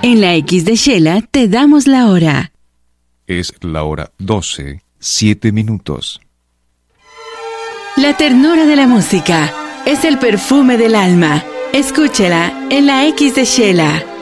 En la X de Shela te damos la hora. Es la hora 12, 7 minutos. La ternura de la música es el perfume del alma. Escúchela en la X de Shela.